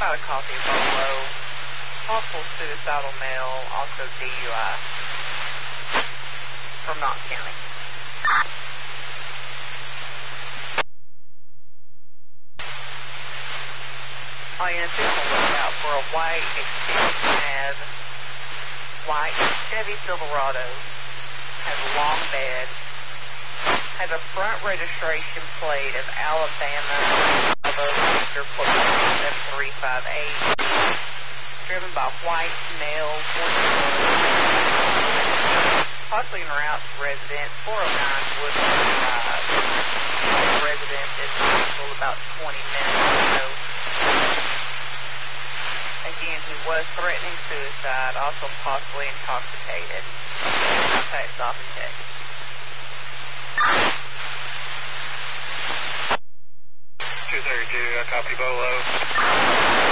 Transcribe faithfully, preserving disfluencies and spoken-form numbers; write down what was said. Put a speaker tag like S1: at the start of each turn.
S1: about a coffee bolo, possible suicidal male, also D U I from Knox County. Oh, yeah, it's on the lookout for a white Xfinity cab, white Chevy Silverado, has a long bed, has a front registration plate of Alabama, Bravo, Victor, seven three five eight, driven by white male, possibly en route to residence, four oh nine Woodland Drive. Resident is until about twenty minutes or so. Again, he was threatening suicide, also possibly intoxicated. Okay, stop and check.
S2: two thirty-two, I copy Bolo.